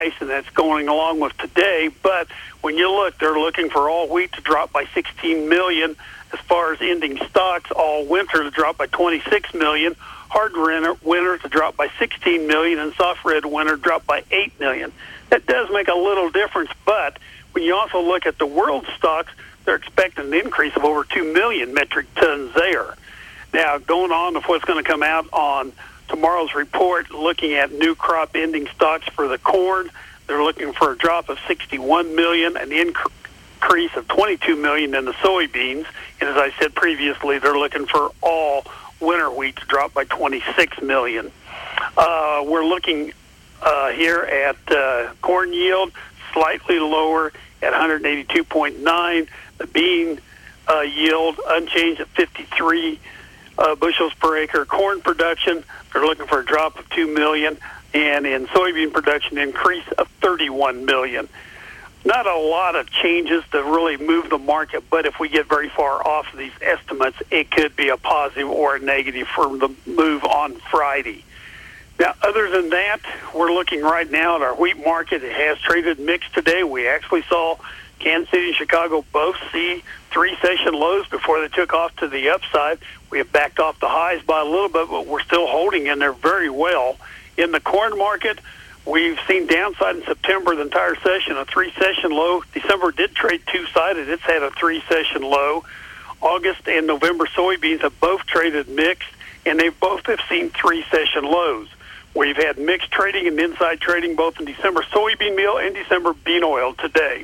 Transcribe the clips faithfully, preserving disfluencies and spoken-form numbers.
and that's going along with today. But when you look, they're looking for all wheat to drop by sixteen million. As far as ending stocks, all winter to drop by twenty-six million. Hard winter, winter to drop by sixteen million, and soft red winter drop by eight million. That does make a little difference, but when you also look at the world stocks, they're expecting an increase of over two million metric tons there. Now, going on with what's going to come out on tomorrow's report, looking at new crop ending stocks for the corn, they're looking for a drop of sixty-one million, an increase of twenty-two million in the soybeans. And as I said previously, they're looking for all winter wheat to drop by twenty-six million. Uh, we're looking uh, here at uh, corn yield, slightly lower at one eighty-two point nine. The bean uh, yield unchanged at fifty-three uh, bushels per acre. Corn production, they're looking for a drop of two million, and in soybean production, increase of thirty-one million. Not a lot of changes to really move the market, but if we get very far off these estimates, it could be a positive or a negative for the move on Friday. Now, other than that, we're looking right now at our wheat market. It has traded mixed today. We actually saw Kansas City and Chicago both see three session lows before they took off to the upside. We have backed off the highs by a little bit, but we're still holding in there very well. In the corn market, we've seen downside in September, the entire session, a three-session low. December did trade two-sided. It's had a three-session low. August and November soybeans have both traded mixed, and they both have seen three-session lows. We've had mixed trading and inside trading both in December soybean meal and December bean oil today.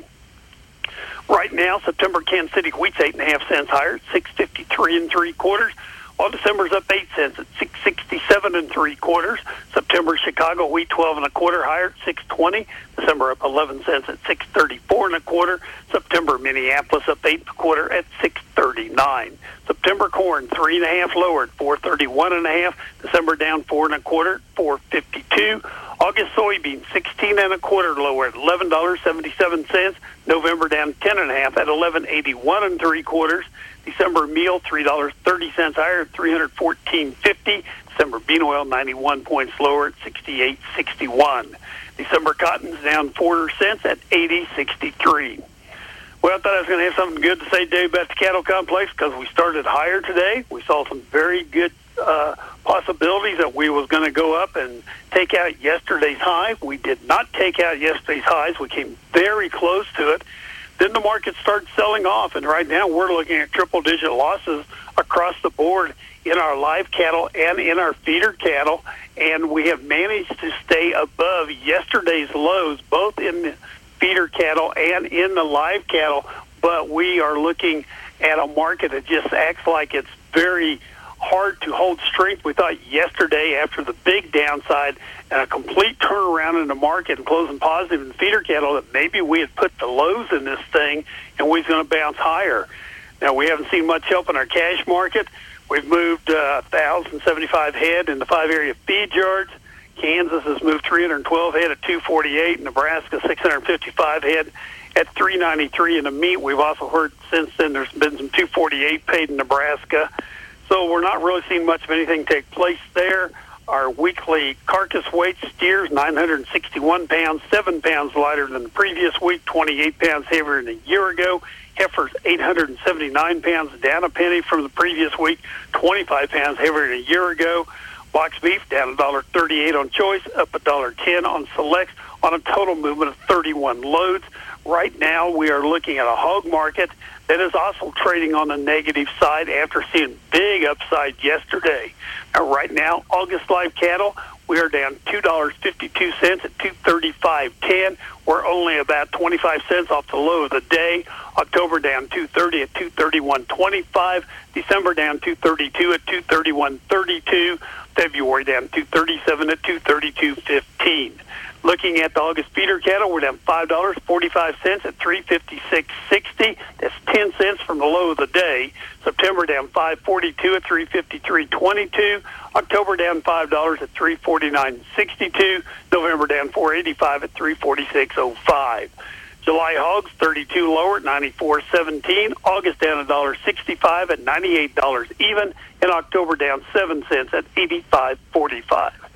Right now, September Kansas City wheat's eight and a half cents higher at six fifty-three and three quarters. While December's up eight cents at six sixty-seven and three quarters. September Chicago wheat twelve and a quarter higher at six twenty. December up eleven cents at six thirty-four and a quarter. September Minneapolis up eight and a quarter at six thirty-nine. September corn three and a half lower at four thirty-one and a half. December down four and a quarter, four fifty-two. August soybean sixteen and a quarter lower at eleven dollars and seventy-seven cents. November down ten and a half at eleven eighty-one and three quarters. December meal three dollars and thirty cents higher at three fourteen fifty. December bean oil ninety-one points lower at sixty-eight sixty-one. December cotton's down four cents at eighty sixty-three. Well, I thought I was going to have something good to say today about the cattle complex because we started higher today. We saw some very good uh, possibilities that we was going to go up and take out yesterday's high. We did not take out yesterday's highs. We came very close to it. Then the market started selling off, and right now we're looking at triple-digit losses across the board in our live cattle and in our feeder cattle, and we have managed to stay above yesterday's lows, both in the feeder cattle and in the live cattle, but we are looking at a market that just acts like it's very hard to hold strength. We thought yesterday, after the big downside and a complete turnaround in the market and closing positive in feeder cattle, that maybe we had put the lows in this thing and we was going to bounce higher. Now, we haven't seen much help in our cash market. We've moved uh, one thousand seventy-five head in the five-area feed yards. Kansas has moved three hundred twelve head at two forty-eight. Nebraska, six hundred fifty-five head at three ninety-three in the meat. We've also heard since then there's been some two forty-eight paid in Nebraska. So we're not really seeing much of anything take place there. Our weekly carcass weight steers, nine hundred sixty-one pounds, seven pounds lighter than the previous week, twenty-eight pounds heavier than a year ago. Heifers, eight hundred seventy-nine pounds, down a penny from the previous week, twenty-five pounds heavier than a year ago. Box beef, down one dollar thirty-eight on choice, up one dollar ten on selects, on a total movement of thirty-one loads. Right now, we are looking at a hog market that is also trading on the negative side after seeing big upside yesterday. Now, right now, August live cattle, we are down two dollars and fifty-two cents at two thirty-five ten. We're only about twenty-five cents off the low of the day. October down two thirty at two thirty-one twenty-five. December down two thirty-two at two thirty-one thirty-two. February down two thirty-seven at two thirty-two fifteen. Looking at the August feeder cattle, we're down five dollars and forty-five cents at three fifty-six sixty. That's ten cents from the low of the day. September down five forty-two at three fifty-three twenty-two. October down five dollars at three forty-nine sixty-two. November down four eighty-five at three forty-six oh five. July hogs thirty-two lower at ninety-four seventeen. August down one dollar sixty-five at ninety-eight dollars even. And October down seven cents at eighty-five forty-five.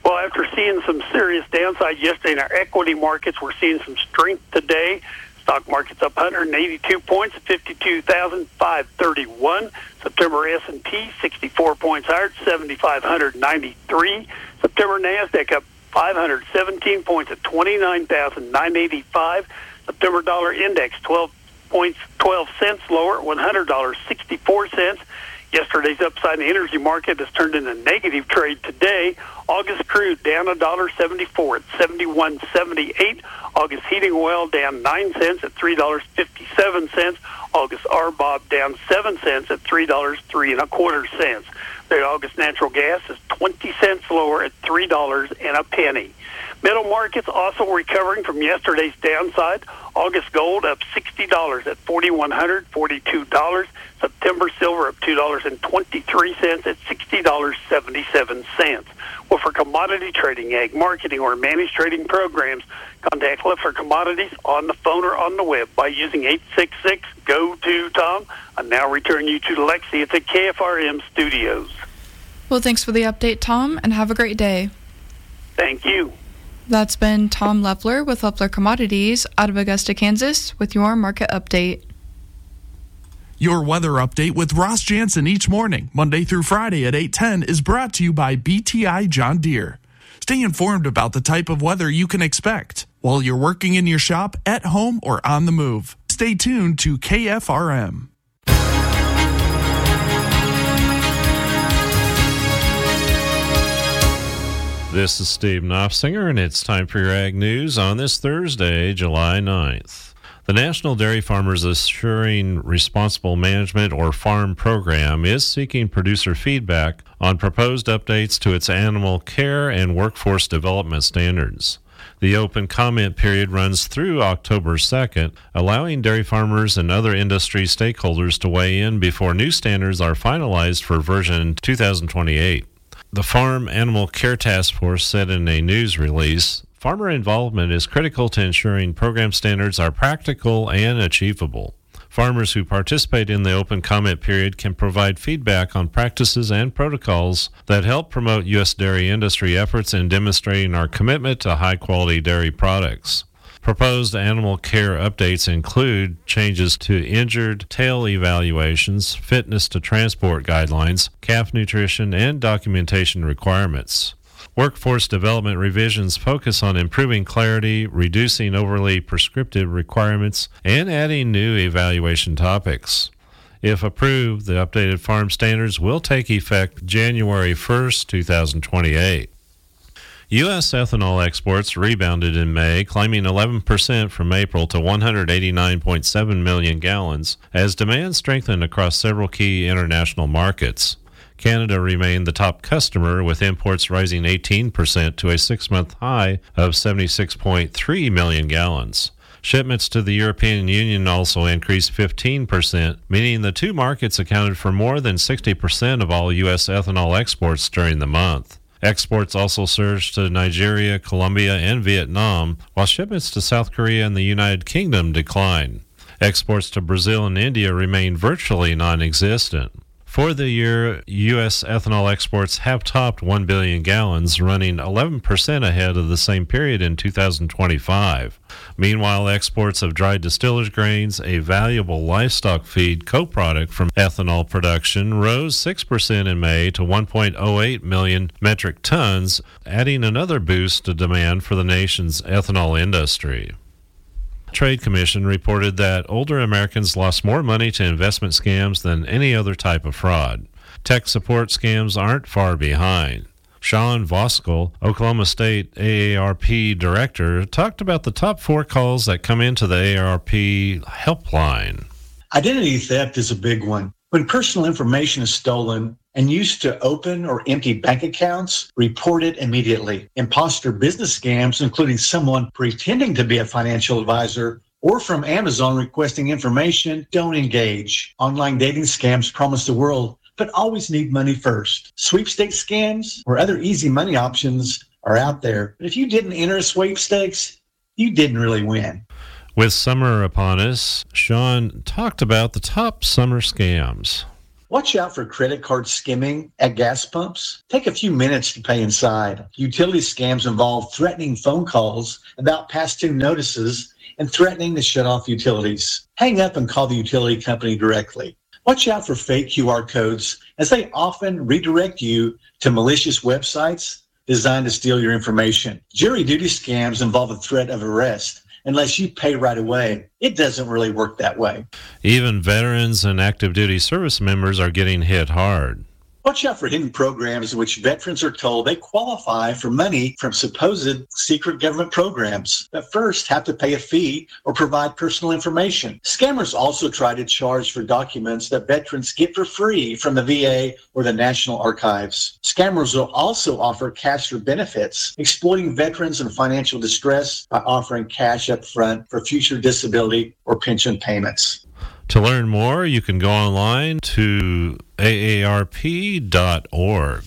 Well, after seeing some serious downside yesterday in our equity markets, we're seeing some strength today. Stock market's up one hundred eighty-two points at fifty-two thousand five hundred thirty-one. September S and P sixty-four points higher at seven thousand five hundred ninety-three. September NASDAQ up five hundred seventeen points at twenty-nine thousand nine hundred eighty-five. September dollar index twelve points twelve cents lower at one hundred dollars and sixty-four cents. Yesterday's upside in the energy market has turned into negative trade today. August crude down one dollar and seventy-four cents at seventy-one seventy-eight. August heating oil down nine cents at three dollars and fifty-seven cents. August R B O B down seven cents at three dollars and three and a quarter cents. The August natural gas is twenty cents lower at three dollars and a penny. Middle markets also recovering from yesterday's downside. August gold up sixty dollars at four thousand one hundred forty-two dollars. September silver up two dollars and twenty-three cents at sixty dollars and seventy-seven cents. Well, for commodity trading, ag marketing, or managed trading programs, contact Leffler Commodities on the phone or on the web by using eight six six, G O two, Tom. I now return you to Lexi at the K F R M studios. Well, thanks for the update, Tom, and have a great day. Thank you. That's been Tom Leffler with Leffler Commodities out of Augusta, Kansas, with your market update. Your weather update with Ross Jansen each morning, Monday through Friday at eight ten, is brought to you by B T I John Deere. Stay informed about the type of weather you can expect while you're working in your shop, at home, or on the move. Stay tuned to K F R M. This is Steve Knopfsinger, and it's time for your Ag News on this Thursday, July ninth. The National Dairy Farmers Assuring Responsible Management, or FARM program, is seeking producer feedback on proposed updates to its animal care and workforce development standards. The open comment period runs through October second, allowing dairy farmers and other industry stakeholders to weigh in before new standards are finalized for version two thousand twenty-eight. The Farm Animal Care Task Force said in a news release, farmer involvement is critical to ensuring program standards are practical and achievable. Farmers who participate in the open comment period can provide feedback on practices and protocols that help promote U S dairy industry efforts in demonstrating our commitment to high-quality dairy products. Proposed animal care updates include changes to injured tail evaluations, fitness to transport guidelines, calf nutrition, and documentation requirements. Workforce development revisions focus on improving clarity, reducing overly prescriptive requirements, and adding new evaluation topics. If approved, the updated farm standards will take effect January first, twenty twenty-eight. U S ethanol exports rebounded in May, climbing eleven percent from April to one hundred eighty-nine point seven million gallons, as demand strengthened across several key international markets. Canada remained the top customer, with imports rising eighteen percent to a six-month high of seventy-six point three million gallons. Shipments to the European Union also increased fifteen percent, meaning the two markets accounted for more than sixty percent of all U S ethanol exports during the month. Exports also surged to Nigeria, Colombia, and Vietnam, while shipments to South Korea and the United Kingdom declined. Exports to Brazil and India remained virtually non-existent. For the year, U S ethanol exports have topped one billion gallons, running eleven percent ahead of the same period in two thousand twenty-five. Meanwhile, exports of dried distillers grains, a valuable livestock feed co-product from ethanol production, rose six percent in May to one point oh eight million metric tons, adding another boost to demand for the nation's ethanol industry. Trade Commission reported that older Americans lost more money to investment scams than any other type of fraud. Tech support scams aren't far behind. Sean Voskuil, Oklahoma State A A R P director, talked about the top four calls that come into the A A R P helpline. Identity theft is a big one. When personal information is stolen and used to open or empty bank accounts, report it immediately. Imposter business scams, including someone pretending to be a financial advisor or from Amazon requesting information, don't engage. Online dating scams promise the world, but always need money first. Sweepstakes scams or other easy money options are out there. But if you didn't enter a sweepstakes, you didn't really win. With summer upon us, Sean talked about the top summer scams. Watch out for credit card skimming at gas pumps. Take a few minutes to pay inside. Utility scams involve threatening phone calls about past due notices and threatening to shut off utilities. Hang up and call the utility company directly. Watch out for fake Q R codes, as they often redirect you to malicious websites designed to steal your information. Jury duty scams involve a threat of arrest unless you pay right away. It doesn't really work that way. Even veterans and active duty service members are getting hit hard. Watch out for hidden programs in which veterans are told they qualify for money from supposed secret government programs, but first have to pay a fee or provide personal information. Scammers also try to charge for documents that veterans get for free from the V A or the National Archives. Scammers will also offer cash for benefits, exploiting veterans in financial distress by offering cash up front for future disability or pension payments. To learn more, you can go online to A A R P dot org.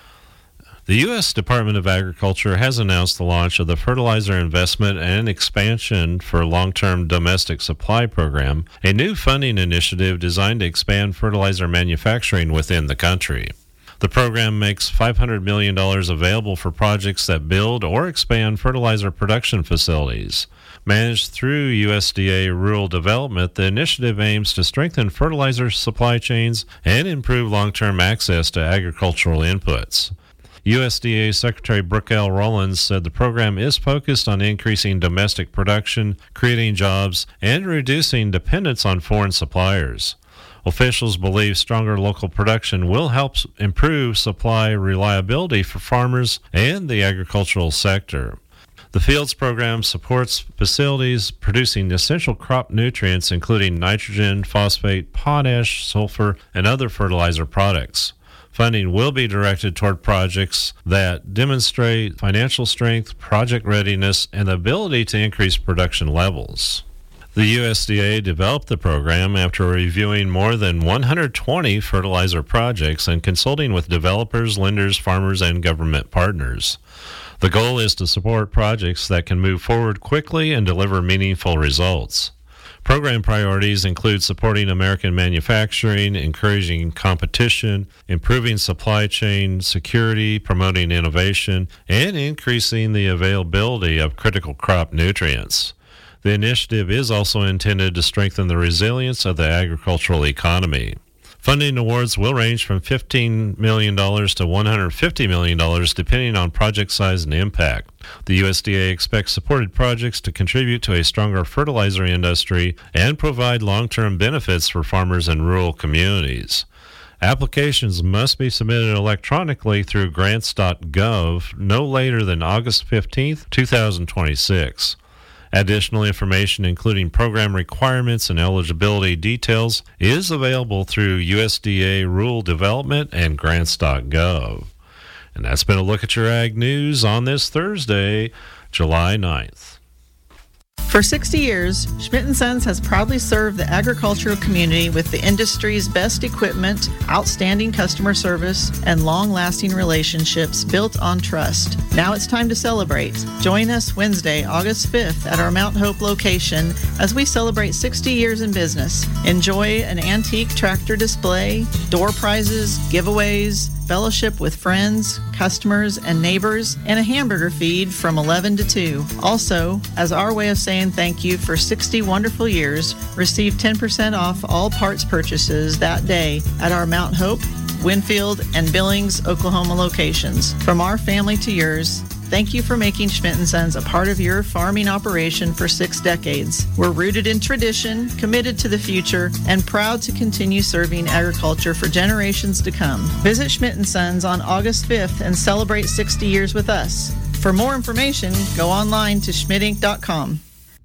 The U S Department of Agriculture has announced the launch of the Fertilizer Investment and Expansion for Long-Term Domestic Supply Program, a new funding initiative designed to expand fertilizer manufacturing within the country. The program makes five hundred million dollars available for projects that build or expand fertilizer production facilities. Managed through U S D A Rural Development, the initiative aims to strengthen fertilizer supply chains and improve long-term access to agricultural inputs. U S D A Secretary Brooke L. Rollins said the program is focused on increasing domestic production, creating jobs, and reducing dependence on foreign suppliers. Officials believe stronger local production will help improve supply reliability for farmers and the agricultural sector. The Fields program supports facilities producing essential crop nutrients, including nitrogen, phosphate, potash, sulfur, and other fertilizer products. Funding will be directed toward projects that demonstrate financial strength, project readiness, and the ability to increase production levels. The U S D A developed the program after reviewing more than one hundred twenty fertilizer projects and consulting with developers, lenders, farmers, and government partners. The goal is to support projects that can move forward quickly and deliver meaningful results. Program priorities include supporting American manufacturing, encouraging competition, improving supply chain security, promoting innovation, and increasing the availability of critical crop nutrients. The initiative is also intended to strengthen the resilience of the agricultural economy. Funding awards will range from fifteen million dollars to one hundred fifty million dollars depending on project size and impact. The U S D A expects supported projects to contribute to a stronger fertilizer industry and provide long-term benefits for farmers in rural communities. Applications must be submitted electronically through grants dot gov no later than August fifteenth, twenty twenty-six. Additional information, including program requirements and eligibility details, is available through U S D A Rural Development and grants dot gov. And that's been a look at your ag news on this Thursday, July ninth. For sixty years, Schmidt and Sons has proudly served the agricultural community with the industry's best equipment, outstanding customer service, and long-lasting relationships built on trust. Now it's time to celebrate. Join us Wednesday, August fifth at our Mount Hope location as we celebrate sixty years in business. Enjoy an antique tractor display, door prizes, giveaways, fellowship with friends, customers, and neighbors, and a hamburger feed from eleven to two. Also, as our way of saying thank you for sixty wonderful years, receive ten percent off all parts purchases that day at our Mount Hope, Winfield, and Billings, Oklahoma locations. From our family to yours, thank you for making Schmidt and Sons a part of your farming operation for six decades. We're rooted in tradition, committed to the future, and proud to continue serving agriculture for generations to come. Visit Schmidt and Sons on August fifth and celebrate sixty years with us. For more information, go online to schmidt inc dot com.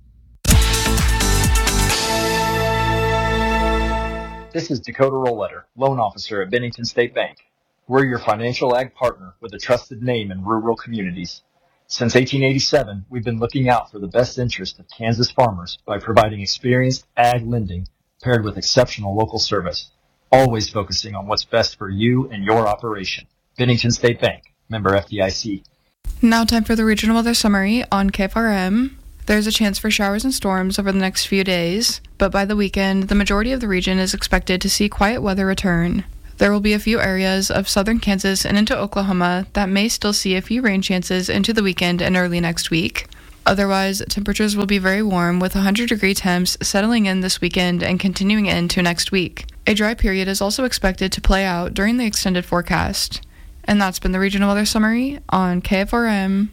This is Dakota Rollletter, loan officer at Bennington State Bank. We're your financial ag partner with a trusted name in rural communities. Since eighteen eighty-seven, we've been looking out for the best interest of Kansas farmers by providing experienced ag lending paired with exceptional local service, always focusing on what's best for you and your operation. Bennington State Bank, member F D I C. Now time for the regional weather summary on K F R M. There's a chance for showers and storms over the next few days, but by the weekend, the majority of the region is expected to see quiet weather return. There will be a few areas of southern Kansas and into Oklahoma that may still see a few rain chances into the weekend and early next week. Otherwise, temperatures will be very warm with one hundred degree temps settling in this weekend and continuing into next week. A dry period is also expected to play out during the extended forecast. And that's been the Regional Weather Summary on K F R M.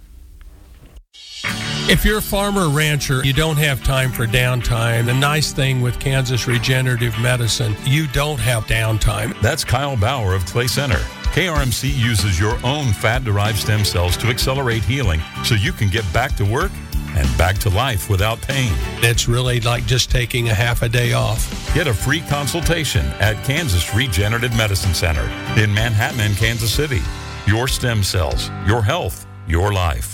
If you're a farmer or rancher, you don't have time for downtime. The nice thing with Kansas Regenerative Medicine, you don't have downtime. That's Kyle Bauer of Clay Center. K R M C uses your own fat-derived stem cells to accelerate healing so you can get back to work and back to life without pain. It's really like just taking a half a day off. Get a free consultation at Kansas Regenerative Medicine Center in Manhattan and Kansas City. Your stem cells, your health, your life.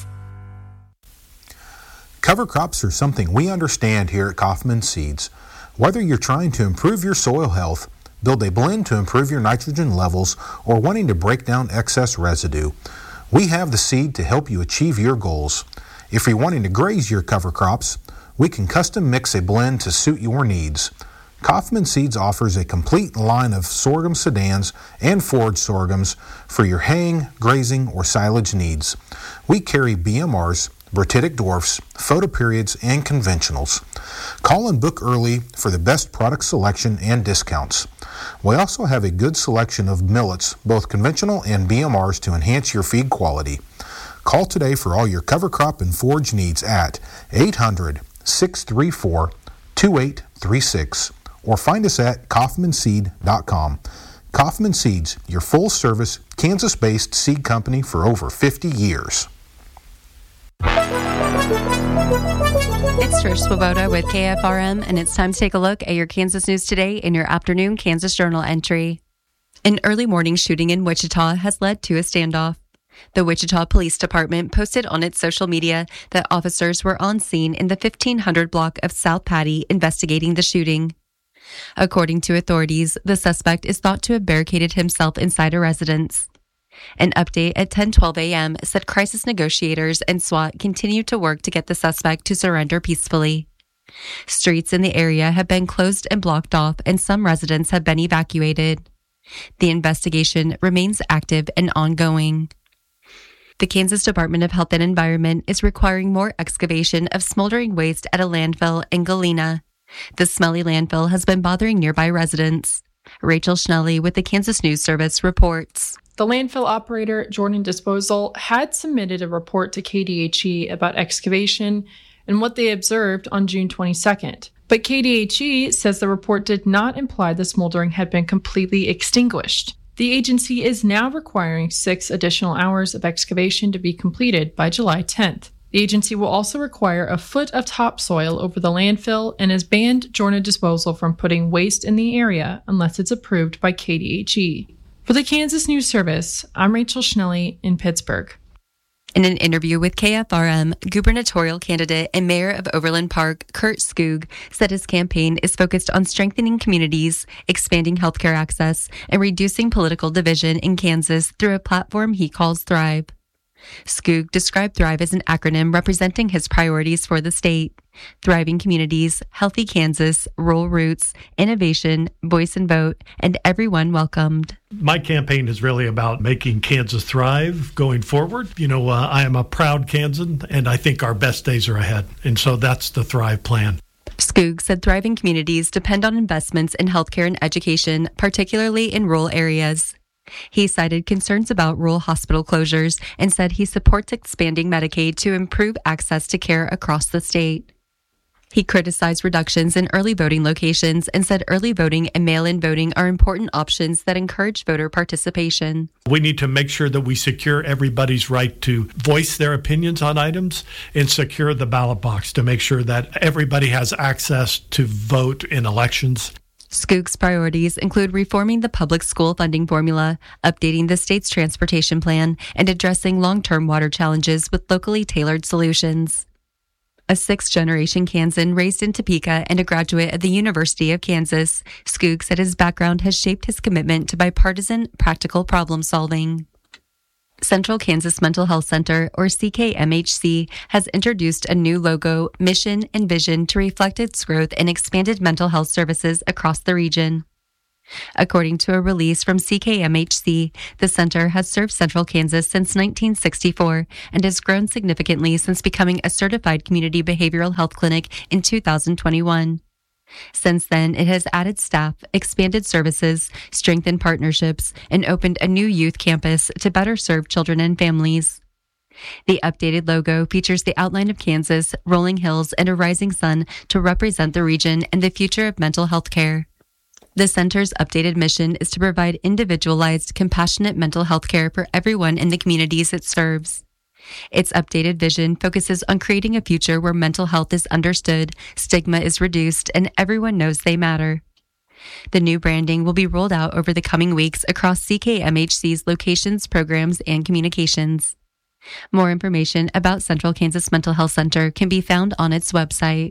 Cover crops are something we understand here at Kaufman Seeds. Whether you're trying to improve your soil health, build a blend to improve your nitrogen levels, or wanting to break down excess residue, we have the seed to help you achieve your goals. If you're wanting to graze your cover crops, we can custom mix a blend to suit your needs. Kaufman Seeds offers a complete line of sorghum sedans and forage sorghums for your haying, grazing, or silage needs. We carry B M Rs, Bertitic dwarfs, photoperiods, and conventionals. Call and book early for the best product selection and discounts. We also have a good selection of millets, both conventional and B M Rs, to enhance your feed quality. Call today for all your cover crop and forage needs at eight hundred, six three four, two eight three six or find us at kaufman seed dot com. Kaufman Seeds, your full-service, Kansas-based seed company for over fifty years. It's Trish Swoboda with K F R M, and it's time to take a look at your Kansas news today in your afternoon Kansas Journal entry. An early morning shooting in Wichita has led to a standoff. The Wichita Police Department posted on its social media that officers were on scene in the fifteen hundred block of South Patty investigating the shooting. According to authorities, the suspect is thought to have barricaded himself inside a residence. An update at ten twelve a.m. said crisis negotiators and SWAT continue to work to get the suspect to surrender peacefully. Streets in the area have been closed and blocked off, and some residents have been evacuated. The investigation remains active and ongoing. The Kansas Department of Health and Environment is requiring more excavation of smoldering waste at a landfill in Galena. The smelly landfill has been bothering nearby residents. Rachel Schnelly with the Kansas News Service reports. The landfill operator, Jordan Disposal, had submitted a report to K D H E about excavation and what they observed on June twenty-second. But K D H E says the report did not imply the smoldering had been completely extinguished. The agency is now requiring six additional hours of excavation to be completed by July tenth. The agency will also require a foot of topsoil over the landfill and has banned Jordan Disposal from putting waste in the area unless it's approved by K D H E. For the Kansas News Service, I'm Rachel Schnelly in Pittsburgh. In an interview with K F R M, gubernatorial candidate and mayor of Overland Park, Kurt Skoog, said his campaign is focused on strengthening communities, expanding healthcare access, and reducing political division in Kansas through a platform he calls Thrive. Skoog described Thrive as an acronym representing his priorities for the state: thriving communities, healthy Kansas, rural roots, innovation, voice and vote, and everyone welcomed. My campaign is really about making Kansas thrive going forward. You know, uh, I am a proud Kansan, and I think our best days are ahead. And so that's the Thrive plan. Skoog said thriving communities depend on investments in healthcare and education, particularly in rural areas. He cited concerns about rural hospital closures and said he supports expanding Medicaid to improve access to care across the state. He criticized reductions in early voting locations and said early voting and mail-in voting are important options that encourage voter participation. We need to make sure that we secure everybody's right to voice their opinions on items and secure the ballot box to make sure that everybody has access to vote in elections. Skoog's priorities include reforming the public school funding formula, updating the state's transportation plan, and addressing long-term water challenges with locally tailored solutions. A sixth-generation Kansan raised in Topeka and a graduate of the University of Kansas, Skoog said his background has shaped his commitment to bipartisan, practical problem-solving. Central Kansas Mental Health Center, or C K M H C, has introduced a new logo, mission, and vision to reflect its growth in expanded mental health services across the region. According to a release from C K M H C, the center has served Central Kansas since nineteen sixty-four and has grown significantly since becoming a certified community behavioral health clinic in two thousand twenty-one. Since then, it has added staff, expanded services, strengthened partnerships, and opened a new youth campus to better serve children and families. The updated logo features the outline of Kansas, rolling hills, and a rising sun to represent the region and the future of mental health care. The center's updated mission is to provide individualized, compassionate mental health care for everyone in the communities it serves. Its updated vision focuses on creating a future where mental health is understood, stigma is reduced, and everyone knows they matter. The new branding will be rolled out over the coming weeks across C K M H C's locations, programs, and communications. More information about Central Kansas Mental Health Center can be found on its website.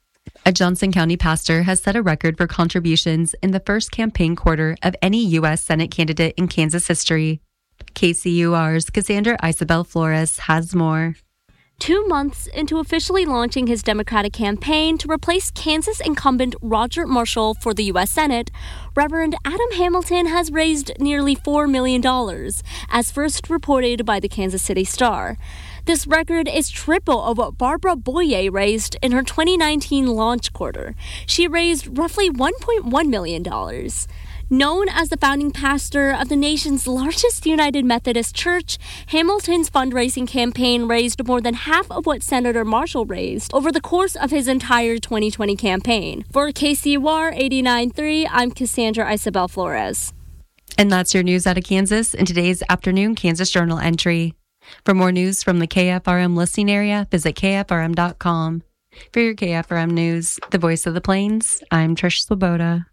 A Johnson County pastor has set a record for contributions in the first campaign quarter of any U S Senate candidate in Kansas history. K C U R's Cassandra Isabel Flores has more. Two months into officially launching his Democratic campaign to replace Kansas incumbent Roger Marshall for the U S Senate, Reverend Adam Hamilton has raised nearly four million dollars, as first reported by the Kansas City Star. This record is triple of what Barbara Boyer raised in her twenty nineteen launch quarter. She raised roughly one point one million dollars. Known as the founding pastor of the nation's largest United Methodist Church, Hamilton's fundraising campaign raised more than half of what Senator Marshall raised over the course of his entire twenty twenty campaign. For K C U R eighty-nine point three, I'm Cassandra Isabel Flores. And that's your news out of Kansas in today's afternoon Kansas Journal entry. For more news from the K F R M listening area, visit K F R M dot com. For your K F R M News, the voice of the Plains, I'm Trish Swoboda.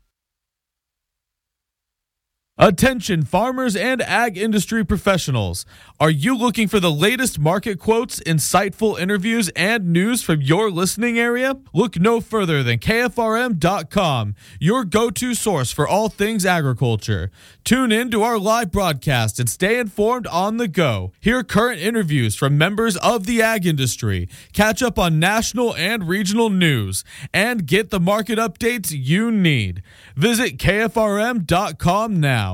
Attention farmers and ag industry professionals. Are you looking for the latest market quotes, insightful interviews, and news from your listening area? Look no further than K F R M dot com, your go-to source for all things agriculture. Tune in to our live broadcast and stay informed on the go. Hear current interviews from members of the ag industry, catch up on national and regional news, and get the market updates you need. Visit K F R M dot com now.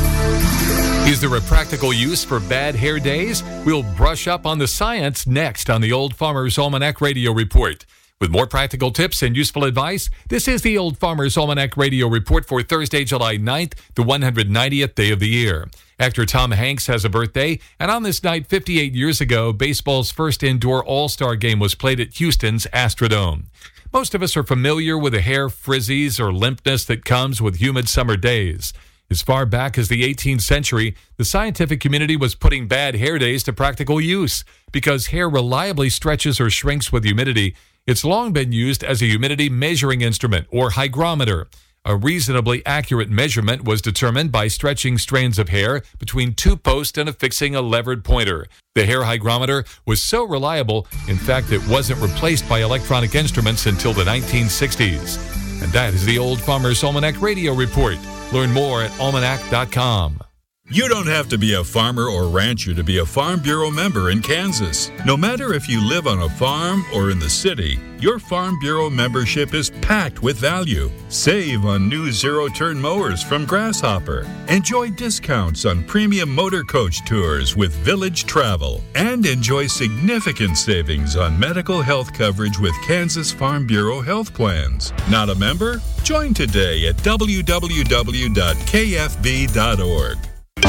Is there a practical use for bad hair days? We'll brush up on the science next on the Old Farmer's Almanac Radio Report. With more practical tips and useful advice, this is the Old Farmer's Almanac Radio Report for Thursday, July ninth, the one hundred ninetieth day of the year. Actor Tom Hanks has a birthday, and on this night fifty-eight years ago, baseball's first indoor All-Star game was played at Houston's Astrodome. Most of us are familiar with the hair frizzies or limpness that comes with humid summer days. As far back as the eighteenth century, the scientific community was putting bad hair days to practical use. Because hair reliably stretches or shrinks with humidity, it's long been used as a humidity measuring instrument, or hygrometer. A reasonably accurate measurement was determined by stretching strands of hair between two posts and affixing a levered pointer. The hair hygrometer was so reliable, in fact, it wasn't replaced by electronic instruments until the nineteen sixties. And that is the Old Farmer's Almanac Radio Report. Learn more at almanac dot com. You don't have to be a farmer or rancher to be a Farm Bureau member in Kansas. No matter if you live on a farm or in the city, your Farm Bureau membership is packed with value. Save on new zero-turn mowers from Grasshopper. Enjoy discounts on premium motor coach tours with Village Travel. And enjoy significant savings on medical health coverage with Kansas Farm Bureau health plans. Not a member? Join today at w w w dot k f b dot org.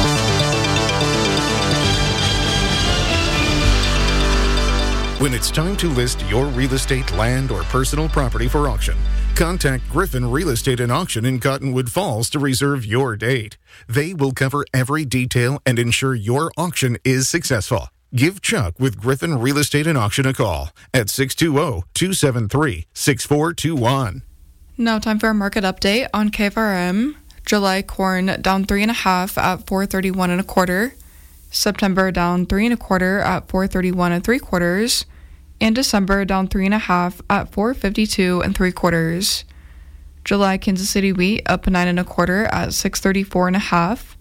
When it's time to list your real estate, land, or personal property for auction, contact Griffin Real Estate and Auction in Cottonwood Falls to reserve your date. They will cover every detail and ensure your auction is successful. Give Chuck with Griffin Real Estate and Auction a call at six two zero, two seven three, six four two one. Now time for a market update on K F R M. July corn down three and a half at four thirty-one and a quarter. September down three and a quarter at four thirty-one and three quarters. And December down three and a half at four fifty-two and three quarters. July Kansas City wheat up nine and a quarter at six thirty-four and a half.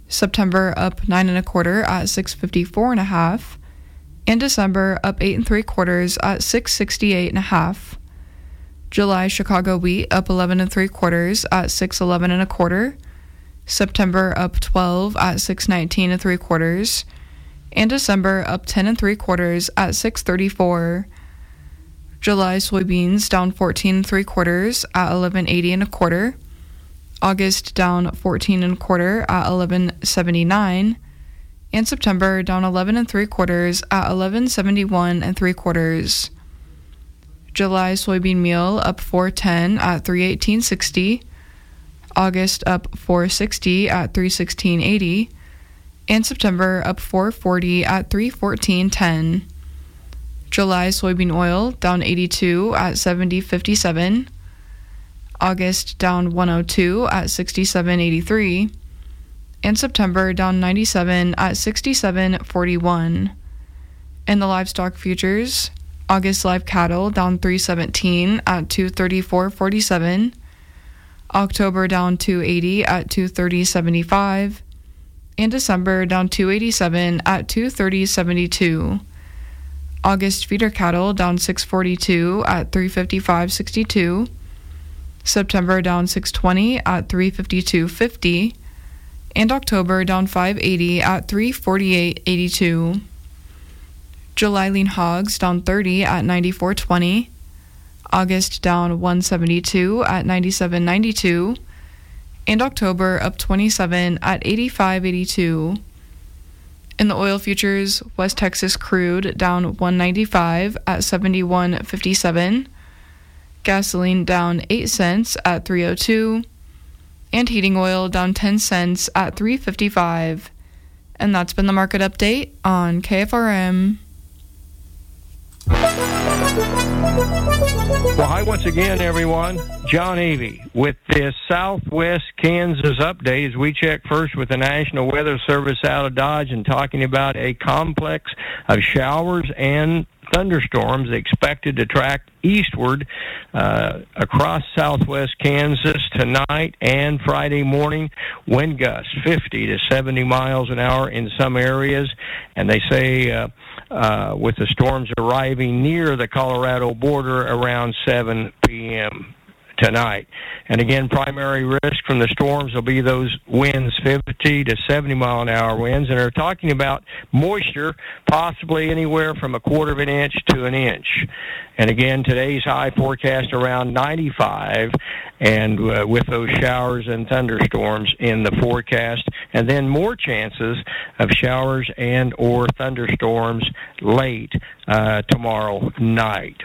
September up nine and a quarter at six fifty-four and a half, and December up eight and three quarters at six sixty-eight and a half. July Chicago wheat up eleven and three quarters at six eleven and a quarter. September up twelve at six nineteen and three quarters, and December up ten and three quarters at six thirty-four. July soybeans down fourteen and three quarters at eleven eighty and a quarter. August down fourteen and a quarter at eleven seventy-nine, and September down eleven and three quarters at eleven seventy-one and three quarters. July soybean meal up four ten at three eighteen sixty. August up four sixty at three sixteen eighty, and September up four forty at three fourteen ten. July soybean oil down eighty-two at seventy fifty-seven. August down one oh two at sixty-seven eighty-three, and September down ninety-seven at sixty-seven forty-one. In the livestock futures, August live cattle down three seventeen at two thirty-four forty-seven. October down two eighty at two thirty seventy-five, and December down two eighty-seven at two thirty seventy-two. August feeder cattle down six forty-two at three fifty-five sixty-two. September down six twenty at three fifty-two fifty, and October down five eighty at three forty-eight eighty-two. July lean hogs down thirty at ninety-four twenty. August down one seventy-two at ninety-seven ninety-two, and October up twenty-seven at eighty-five eighty-two. In the oil futures, West Texas crude down one ninety-five at seventy-one fifty-seven. Gasoline down eight cents at three oh two, and heating oil down ten cents at three fifty-five. And that's been the market update on K F R M. Well, hi once again, everyone. John Avey with this Southwest Kansas update as we check first with the National Weather Service out of Dodge and talking about a complex of showers and thunderstorms expected to track eastward uh, across southwest Kansas tonight and Friday morning. Wind gusts fifty to seventy miles an hour in some areas, and they say uh, uh, with the storms arriving near the Colorado border around seven p.m. tonight. And again, primary risk from the storms will be those winds, fifty to seventy mile an hour winds, and they're talking about moisture, possibly anywhere from a quarter of an inch to an inch. And again, today's high forecast around ninety-five, and uh, with those showers and thunderstorms in the forecast, and then more chances of showers and or thunderstorms late uh, tomorrow night.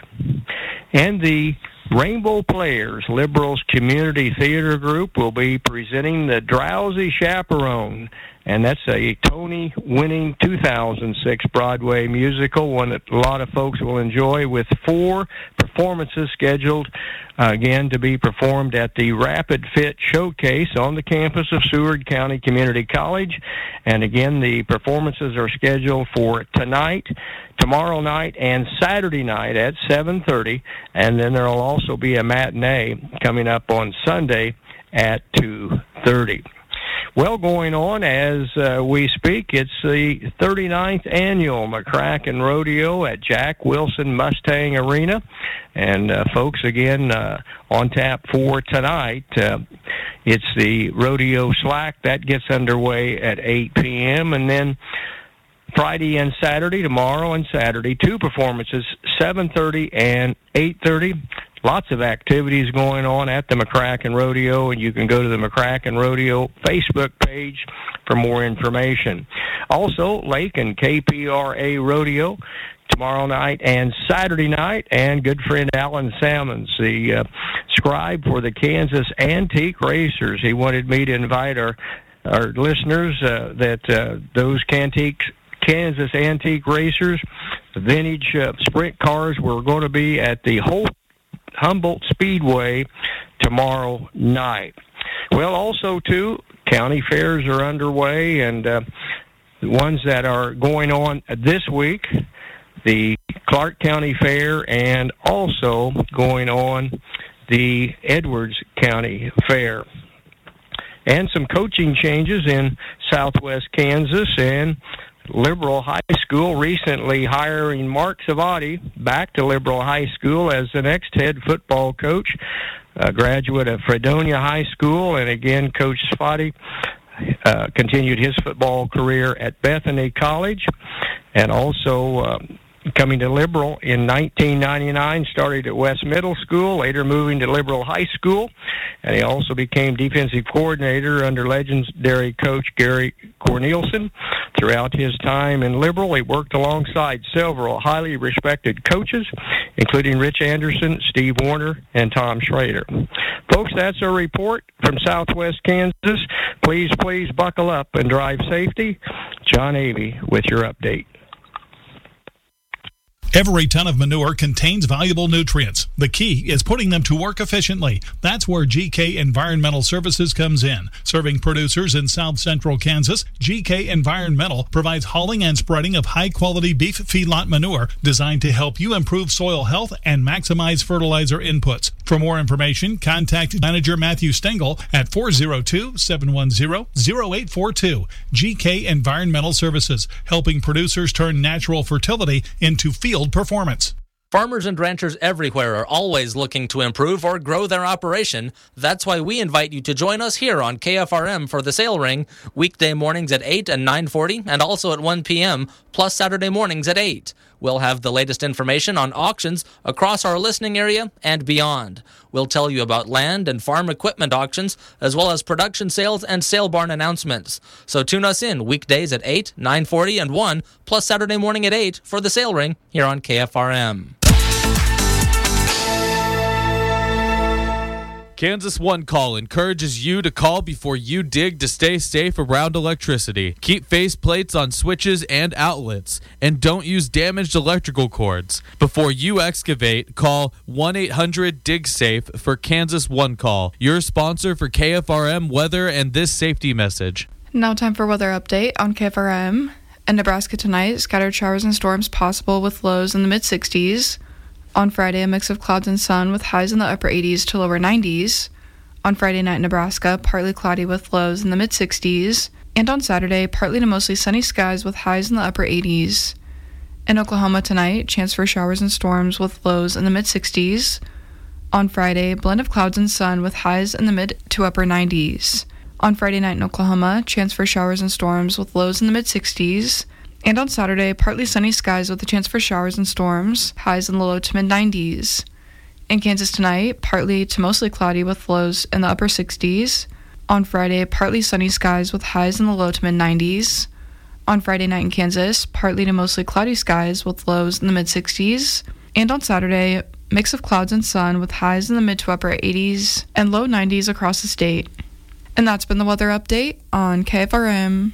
And the Rainbow Players Liberals Community Theater Group will be presenting The Drowsy Chaperone, and that's a Tony-winning two thousand six Broadway musical, one that a lot of folks will enjoy, with four performances scheduled, uh, again, to be performed at the Rapid Fit Showcase on the campus of Seward County Community College. And again, the performances are scheduled for tonight, tomorrow night, and Saturday night at seven thirty, and then there will also be a matinee coming up on Sunday at two thirty. Well, going on as uh, we speak, it's the thirty-ninth Annual McCracken Rodeo at Jack Wilson Mustang Arena. And, uh, folks, again, uh, on tap for tonight, uh, it's the Rodeo Slack. That gets underway at eight p.m., and then Friday and Saturday, tomorrow and Saturday, two performances, seven thirty and eight thirty. Lots of activities going on at the McCracken Rodeo, and you can go to the McCracken Rodeo Facebook page for more information. Also, Lake and K P R A Rodeo tomorrow night and Saturday night, and good friend Alan Salmons, the uh, scribe for the Kansas Antique Racers. He wanted me to invite our, our listeners uh, that uh, those Cantique Kansas Antique Racers, vintage uh, sprint cars, were going to be at the Holt Humboldt Speedway tomorrow night. Well, also, too, county fairs are underway, and uh, the ones that are going on this week, the Clark County Fair, and also going on the Edwards County Fair. And some coaching changes in Southwest Kansas, and Liberal High School recently hiring Mark Savati back to Liberal High School as the next head football coach, a graduate of Fredonia High School. And again, Coach Savati uh, continued his football career at Bethany College, and also uh, coming to Liberal in nineteen ninety-nine, started at West Middle School, later moving to Liberal High School, and he also became defensive coordinator under legendary coach Gary Cornelison. Throughout his time in Liberal, he worked alongside several highly respected coaches, including Rich Anderson, Steve Warner, and Tom Schrader. Folks, that's our report from Southwest Kansas. Please, please buckle up and drive safety. John Avey with your update. Every ton of manure contains valuable nutrients. The key is putting them to work efficiently. That's where G K Environmental Services comes in. Serving producers in south central Kansas, G K Environmental provides hauling and spreading of high-quality beef feedlot manure designed to help you improve soil health and maximize fertilizer inputs. For more information, contact Manager Matthew Stengel at four oh two, seven one zero, zero eight four two. G K Environmental Services, helping producers turn natural fertility into field performance. Farmers and ranchers everywhere are always looking to improve or grow their operation. That's why we invite you to join us here on K F R M for the Sale Ring, weekday mornings at eight and nine forty, and also at one p.m., plus Saturday mornings at eight. We'll have the latest information on auctions across our listening area and beyond. We'll tell you about land and farm equipment auctions, as well as production sales and sale barn announcements. So tune us in weekdays at eight, nine forty, and one, plus Saturday morning at eight for the Sale Ring here on K F R M. Kansas One Call encourages you to call before you dig to stay safe around electricity. Keep face plates on switches and outlets, and don't use damaged electrical cords. Before you excavate, call one eight hundred dig safe for Kansas One Call, your sponsor for K F R M weather and this safety message. Now time for weather update on K F R M. In Nebraska tonight, scattered showers and storms possible with lows in the mid-sixties. On Friday, a mix of clouds and sun with highs in the upper eighties to lower nineties. On Friday night in Nebraska, partly cloudy with lows in the mid-sixties. And on Saturday, partly to mostly sunny skies with highs in the upper eighties. In Oklahoma tonight, chance for showers and storms with lows in the mid-sixties. On Friday, blend of clouds and sun with highs in the mid to upper nineties. On Friday night in Oklahoma, chance for showers and storms with lows in the mid-sixties. And on Saturday, partly sunny skies with a chance for showers and storms, highs in the low to mid-nineties. In Kansas tonight, partly to mostly cloudy with lows in the upper sixties. On Friday, partly sunny skies with highs in the low to mid-nineties. On Friday night in Kansas, partly to mostly cloudy skies with lows in the mid-sixties. And on Saturday, mix of clouds and sun with highs in the mid to upper eighties and low nineties across the state. And that's been the weather update on K F R M.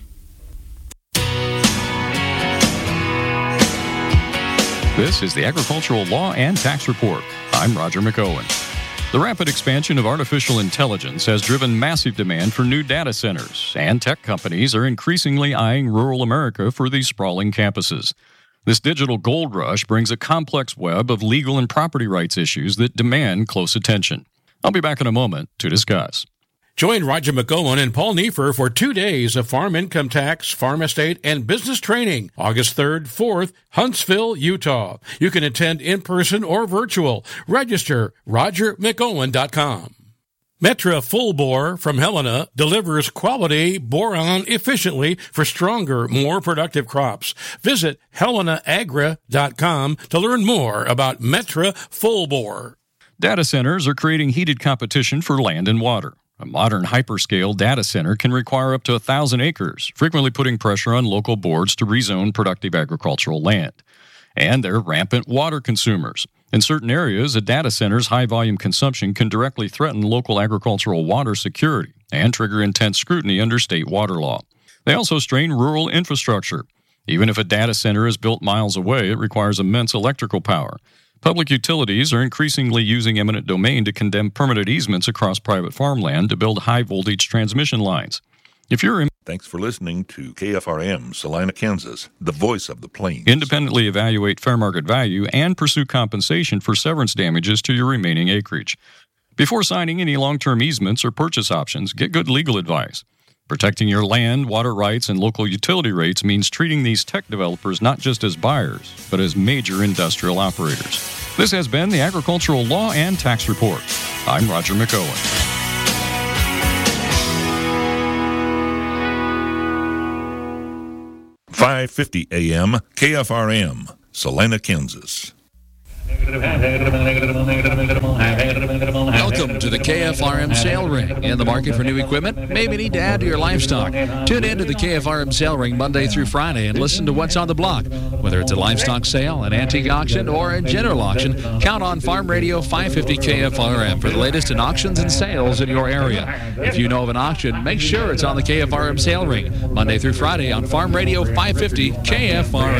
This is the Agricultural Law and Tax Report. I'm Roger McOwen. The rapid expansion of artificial intelligence has driven massive demand for new data centers, and tech companies are increasingly eyeing rural America for these sprawling campuses. This digital gold rush brings a complex web of legal and property rights issues that demand close attention. I'll be back in a moment to discuss. Join Roger McGowan and Paul Neiffer for two days of farm income tax, farm estate, and business training, August third, fourth, Huntsville, Utah. You can attend in person or virtual. Register roger mcgowan dot com. Metra Full Bore from Helena delivers quality boron efficiently for stronger, more productive crops. Visit helena agra dot com to learn more about Metra Full Bore. Data centers are creating heated competition for land and water. A modern hyperscale data center can require up to one thousand acres, frequently putting pressure on local boards to rezone productive agricultural land. And they're rampant water consumers. In certain areas, a data center's high-volume consumption can directly threaten local agricultural water security and trigger intense scrutiny under state water law. They also strain rural infrastructure. Even if a data center is built miles away, it requires immense electrical power. Public utilities are increasingly using eminent domain to condemn permitted easements across private farmland to build high-voltage transmission lines. If you're in- Thanks for listening to K F R M, Salina, Kansas, the voice of the plains. Independently evaluate fair market value and pursue compensation for severance damages to your remaining acreage. Before signing any long-term easements or purchase options, get good legal advice. Protecting your land, water rights, and local utility rates means treating these tech developers not just as buyers, but as major industrial operators. This has been the Agricultural Law and Tax Report. I'm Roger McOwen. five fifty A M K F R M, Salina, Kansas. Welcome to the K F R M Sale Ring. In the market for new equipment? Maybe need to add to your livestock. Tune in to the K F R M Sale Ring Monday through Friday and listen to what's on the block. Whether it's a livestock sale, an antique auction, or a general auction, count on Farm Radio five fifty K F R M for the latest in auctions and sales in your area. If you know of an auction, make sure it's on the K F R M Sale Ring Monday through Friday on Farm Radio five fifty K F R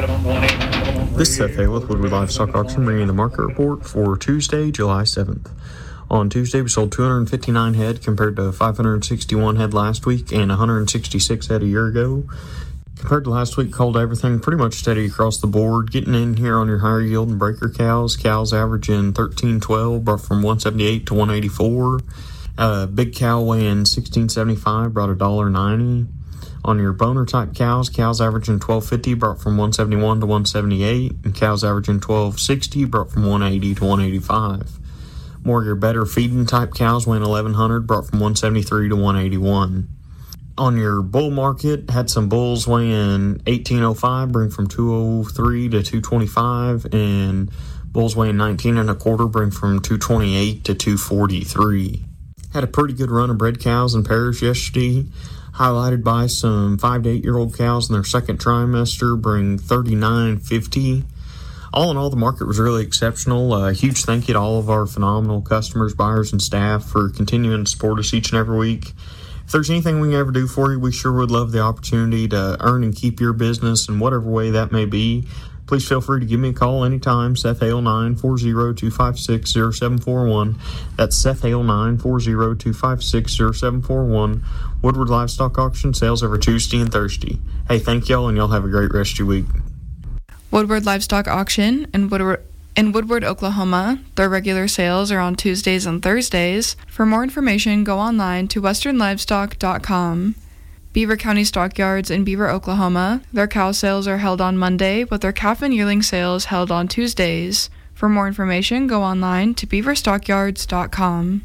M. This is Seth Hale with Woodward Livestock Auction, bringing the market report for Tuesday, July seventh. On Tuesday, we sold two hundred fifty-nine head compared to five hundred sixty-one head last week and one hundred sixty-six head a year ago. Compared to last week, called everything pretty much steady across the board. Getting in here on your higher yield and breaker cows. Cows averaging thirteen twelve, brought from one seventy-eight to one eighty-four. Uh, big cow weighing sixteen seventy-five, brought one dollar ninety. On your boner type cows, cows averaging twelve fifty, brought from one seventy-one to one seventy-eight, and cows averaging twelve sixty, brought from one eighty to one eighty-five. More of your better feeding type cows weighing eleven hundred, brought from one seventy-three to one eighty-one. On your bull market, had some bulls weighing eighteen oh five, bring from two oh three to two twenty-five, and bulls weighing nineteen and a quarter, bring from two twenty-eight to two forty-three. Had a pretty good run of bred cows in pairs yesterday, highlighted by some five to eight year old cows in their second trimester, bring thirty-nine fifty. All in all, the market was really exceptional. A uh, huge thank you to all of our phenomenal customers, buyers, and staff for continuing to support us each and every week. If there's anything we can ever do for you, we sure would love the opportunity to earn and keep your business in whatever way that may be. Please feel free to give me a call anytime, Seth Hale, nine four zero, two five six, zero seven four one. That's Seth Hale, nine four zero, two five six, zero seven four one. Woodward Livestock Auction, sales every Tuesday and Thursday. Hey, thank y'all, and y'all have a great rest of your week. Woodward Livestock Auction in Woodward, in Woodward, Oklahoma. Their regular sales are on Tuesdays and Thursdays. For more information, go online to western livestock dot com. Beaver County Stockyards in Beaver, Oklahoma. Their cow sales are held on Monday, with their calf and yearling sales held on Tuesdays. For more information, go online to beaver stockyards dot com.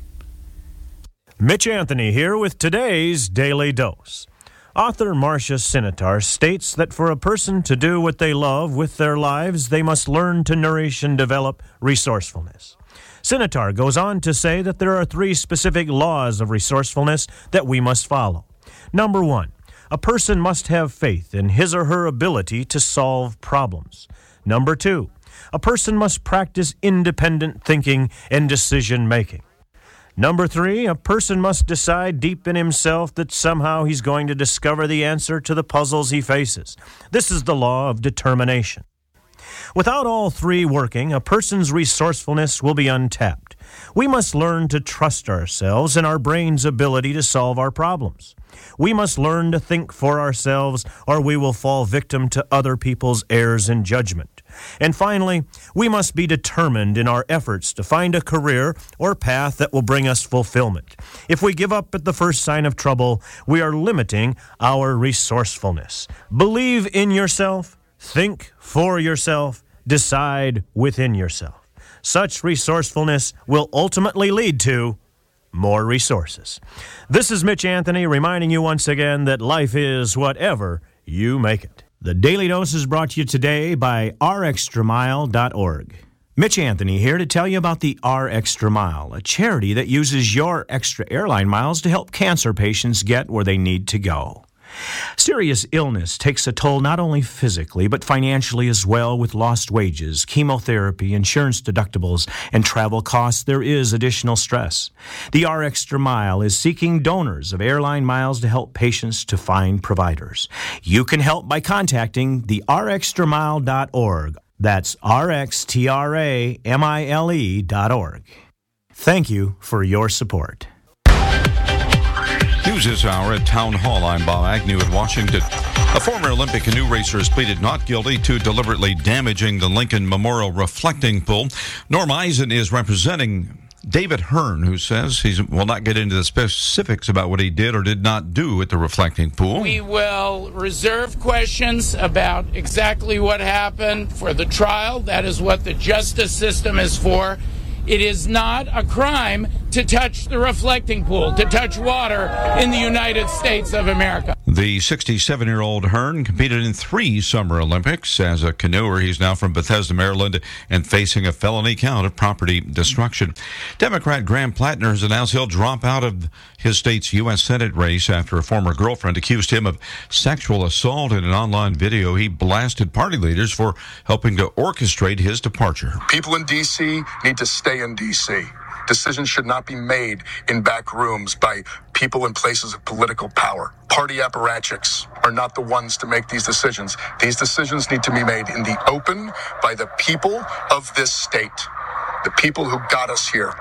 Mitch Anthony here with today's Daily Dose. Author Marcia Sinitar states that for a person to do what they love with their lives, they must learn to nourish and develop resourcefulness. Sinitar goes on to say that there are three specific laws of resourcefulness that we must follow. Number one, a person must have faith in his or her ability to solve problems. Number two, a person must practice independent thinking and decision-making. Number three, a person must decide deep in himself that somehow he's going to discover the answer to the puzzles he faces. This is the law of determination. Without all three working, a person's resourcefulness will be untapped. We must learn to trust ourselves and our brain's ability to solve our problems. We must learn to think for ourselves, or we will fall victim to other people's errors in judgment. And finally, we must be determined in our efforts to find a career or path that will bring us fulfillment. If we give up at the first sign of trouble, we are limiting our resourcefulness. Believe in yourself, think for yourself, decide within yourself. Such resourcefulness will ultimately lead to more resources. This is Mitch Anthony reminding you once again that life is whatever you make it. The Daily Dose is brought to you today by r extra mile dot org. Mitch Anthony here to tell you about the R Extra Mile, a charity that uses your extra airline miles to help cancer patients get where they need to go. Serious illness takes a toll not only physically, but financially as well. With lost wages, chemotherapy, insurance deductibles, and travel costs, there is additional stress. The R Extra Mile is seeking donors of airline miles to help patients to find providers. You can help by contacting the r extra mile dot org. That's r x t r a m i l e dot org. Thank you for your support. News this hour at Town Hall. I'm Bob Agnew at Washington. A former Olympic canoe racer has pleaded not guilty to deliberately damaging the Lincoln Memorial reflecting pool. Norm Eisen is representing David Hearn, who says he will not get into the specifics about what he did or did not do at the reflecting pool. We will reserve questions about exactly what happened for the trial. That is what the justice system is for. It is not a crime to touch the reflecting pool, to touch water in the United States of America. The sixty-seven-year-old Hearn competed in three Summer Olympics as a canoer. He's now from Bethesda, Maryland, and facing a felony count of property destruction. Democrat Graham Plattner has announced he'll drop out of his state's U S Senate race after a former girlfriend accused him of sexual assault in an online video. He blasted party leaders for helping to orchestrate his departure. People in D C need to stay in D C. Decisions should not be made in back rooms by people in places of political power. Party apparatchiks are not the ones to make these decisions. These decisions need to be made in the open by the people of this state, the people who got us here.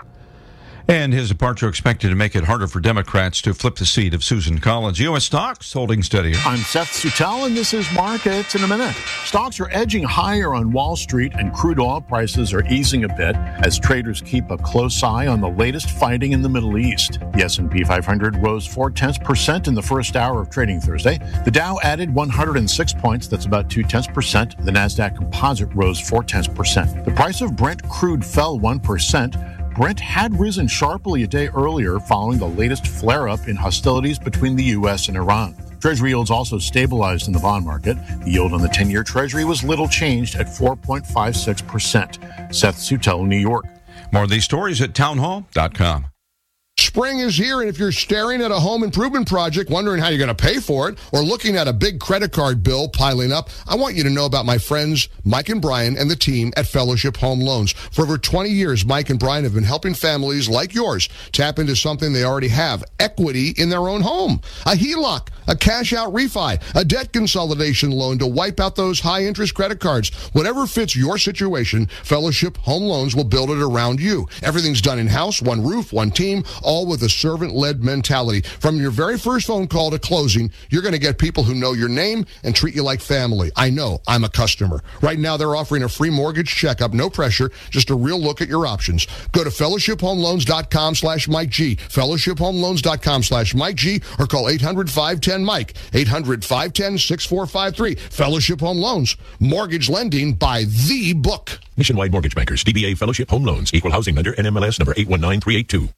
And his departure expected to make it harder for Democrats to flip the seat of Susan Collins. U S stocks holding steady. I'm Seth Sutell, and this is Markets in a Minute. Stocks are edging higher on Wall Street, and crude oil prices are easing a bit as traders keep a close eye on the latest fighting in the Middle East. The S and P five hundred rose four-tenths percent in the first hour of trading Thursday. The Dow added one hundred six points. That's about two-tenths percent. The NASDAQ Composite rose four-tenths percent. The price of Brent crude fell one percent. Brent had risen sharply a day earlier following the latest flare-up in hostilities between the U S and Iran. Treasury yields also stabilized in the bond market. The yield on the ten-year Treasury was little changed at four point five six percent. Seth Sutell, New York. More of these stories at townhall dot com. Spring is here, and if you're staring at a home improvement project, wondering how you're going to pay for it, or looking at a big credit card bill piling up, I want you to know about my friends Mike and Brian and the team at Fellowship Home Loans. For over twenty years, Mike and Brian have been helping families like yours tap into something they already have, equity in their own home. A H E L O C, a cash-out refi, a debt consolidation loan to wipe out those high-interest credit cards. Whatever fits your situation, Fellowship Home Loans will build it around you. Everything's done in-house, one roof, one team, all with a servant-led mentality. From your very first phone call to closing, you're going to get people who know your name and treat you like family. I know. I'm a customer. Right now, they're offering a free mortgage checkup, no pressure, just a real look at your options. Go to fellowship home loans dot com slash Mike G, fellowship home loans dot com slash Mike G, or call eight hundred, five one zero, Mike, eight hundred, five one zero, six four five three. Fellowship Home Loans, mortgage lending by the book. Nationwide Mortgage Bankers, D B A Fellowship Home Loans, Equal Housing Lender, N M L S number eight one nine three eight two.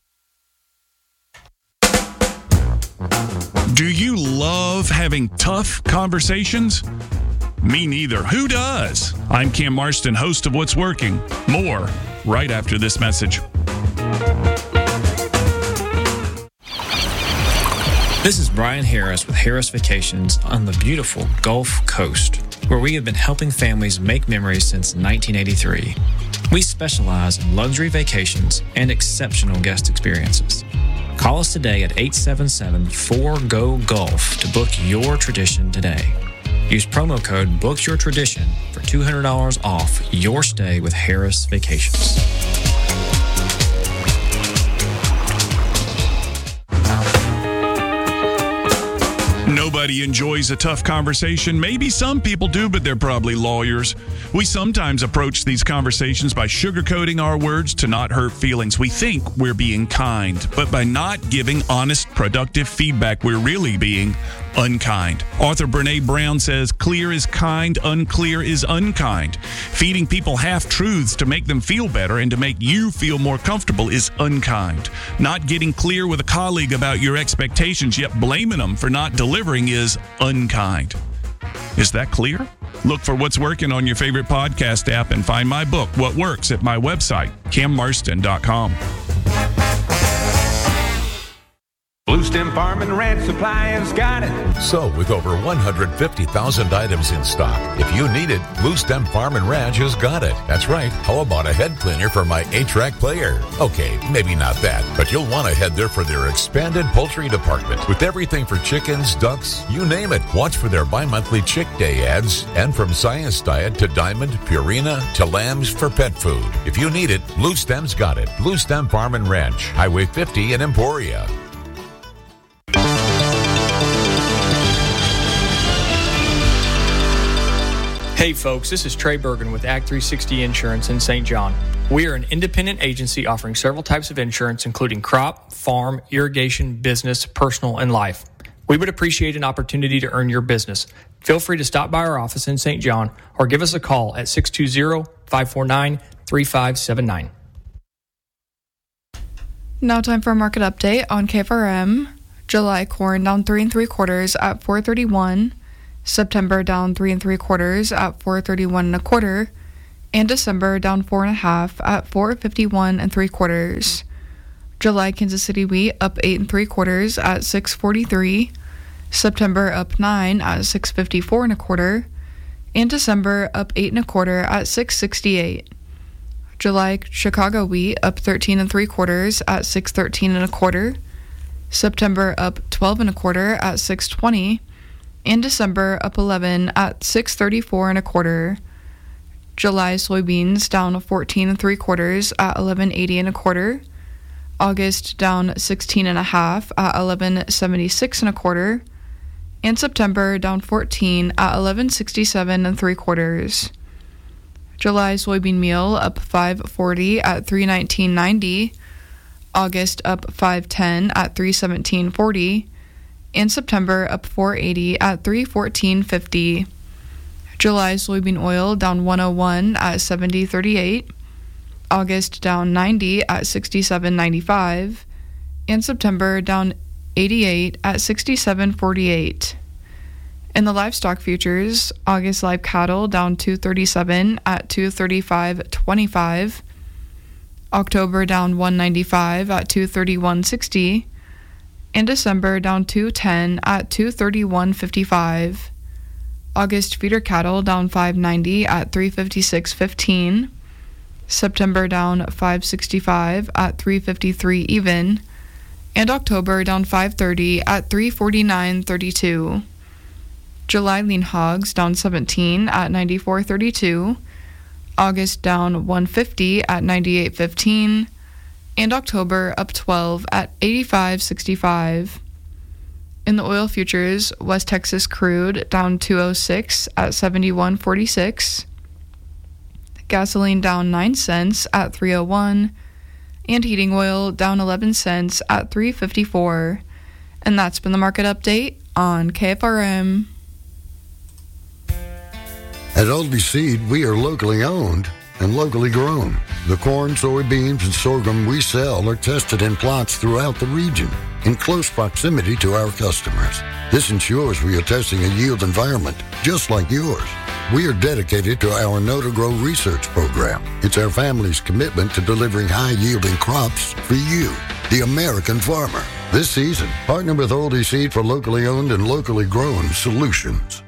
Do you love having tough conversations? Me neither. Who does? I'm Cam Marston, host of What's Working. More right after this message. This is Brian Harris with Harris Vacations on the beautiful Gulf Coast, where we have been helping families make memories since nineteen eighty-three. We specialize in luxury vacations and exceptional guest experiences. Call us today at eight seven seven, four G O, Gulf to book your tradition today. Use promo code BOOKYOURTRADITION for two hundred dollars off your stay with Harris Vacations. Nobody enjoys a tough conversation. Maybe some people do, but they're probably lawyers. We sometimes approach these conversations by sugarcoating our words to not hurt feelings. We think we're being kind, but by not giving honest, productive feedback, we're really being unkind. Author Brene Brown says, clear is kind, unclear is unkind. Feeding people half-truths to make them feel better and to make you feel more comfortable is unkind. Not getting clear with a colleague about your expectations, yet blaming them for not delivering is unkind. Is that clear? Look for What's Working on your favorite podcast app and find my book, What Works, at my website, cam marston dot com. Blue Stem Farm and Ranch Supply has got it. So, with over one hundred fifty thousand items in stock, if you need it, Blue Stem Farm and Ranch has got it. That's right. How about a head cleaner for my eight-track player? Okay, maybe not that, but you'll want to head there for their expanded poultry department. With everything for chickens, ducks, you name it. Watch for their bi-monthly Chick Day ads, and from Science Diet to Diamond, Purina to lambs for pet food. If you need it, Blue Stem's got it. Blue Stem Farm and Ranch, Highway fifty in Emporia. Hey folks, this is Trey Bergen with Ag three sixty Insurance in Saint John. We are an independent agency offering several types of insurance, including crop, farm, irrigation, business, personal, and life. We would appreciate an opportunity to earn your business. Feel free to stop by our office in Saint John or give us a call at six two zero, five four nine, three five seven nine. Now time for a market update on K F R M. July corn down three and three quarters at four thirty-one. September down three and three quarters at four thirty-one and a quarter, and December down four and a half at four fifty-one and three quarters. July Kansas City wheat up eight and three quarters at six forty-three, September up nine at six fifty-four and a quarter, and December up eight and a quarter at six sixty-eight. July Chicago wheat up thirteen and three quarters at six thirteen and a quarter, September up twelve and a quarter at six twenty, and December up eleven at six thirty-four and a quarter. July soybeans down fourteen and three quarters at eleven eighty and a quarter. August down sixteen and a half at eleven seventy-six and a quarter. And September down fourteen at eleven sixty-seven and three quarters. July soybean meal up five forty at three nineteen ninety. August up five ten at three seventeen forty. And September up four eighty at three fourteen fifty. July soybean oil down one oh one at seventy thirty-eight. August down ninety at sixty-seven ninety-five. And September down eighty-eight at sixty-seven forty-eight. In the livestock futures, August live cattle down two thirty-seven at two thirty-five twenty-five. October down one ninety-five at two thirty-one sixty. And December down two ten at two thirty-one fifty-five. August feeder cattle down five ninety at three fifty-six fifteen. September down five sixty-five at three fifty-three even. And October down five thirty at three forty-nine thirty-two. July lean hogs down seventeen at ninety-four thirty-two. August down one fifty at ninety-eight fifteen. And October up twelve at eighty-five sixty-five. In the oil futures, West Texas crude down two oh six at seventy-one forty-six. Gasoline down nine cents at three oh one. And heating oil down eleven cents at three fifty-four. And that's been the market update on K F R M. At Oldie Seed, we are locally owned and locally grown. The corn, soybeans, and sorghum we sell are tested in plots throughout the region in close proximity to our customers. This ensures we are testing a yield environment just like yours. We are dedicated to our Know to Grow research program. It's our family's commitment to delivering high-yielding crops for you, the American farmer. This season, partner with Oldie Seed for locally owned and locally grown solutions.